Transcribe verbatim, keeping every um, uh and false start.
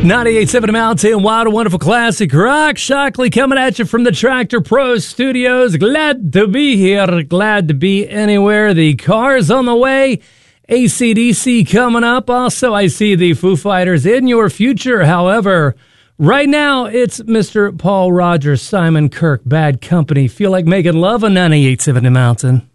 ninety-eight point seven Mountain, Wild and Wonderful Classic Rock. Shockley coming at you from the Tractor Pro Studios. Glad to be here. Glad to be anywhere. The car's on the way. A C D C coming up. Also, I see the Foo Fighters in your future. However, right now, it's Mister Paul Rogers, Simon Kirke, Bad Company. Feel like making love on ninety-eight point seven Mountain.